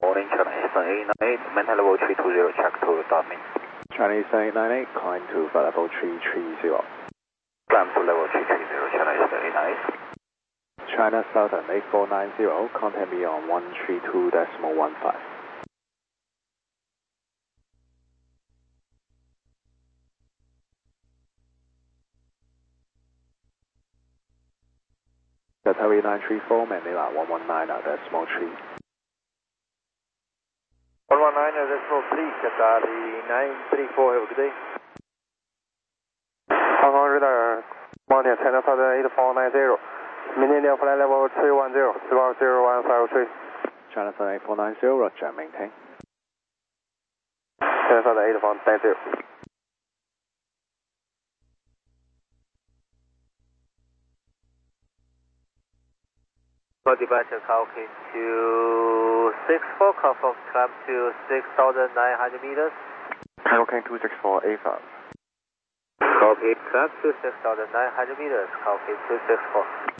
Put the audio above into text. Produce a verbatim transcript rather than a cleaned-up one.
Morning, Chinese eight nine eight, maintain level three two zero, check to Darwin. Chinese eight nine eight, climb to flight level three three zero. Climb to level three three zero, Chinese eight nine eight. China Southern eight four nine zero, contact me on one three two decimal one five. Delta V nine three four, Manila one one nine decimal three. one one nine decimal three, Delta V nine three four, have a good day. Hong Kong radar, Mountain China Southern eight four nine zero. Maintain flight level three one zero, zero zero one five three. China Southern eight four nine zero, roger, maintain. China Southern eight four nine zero. For departure, call okay to six four, confirm climb to six thousand nine hundred meters. Okay, two six four, A five. Copy, climb to six thousand nine hundred meters, copy two six four.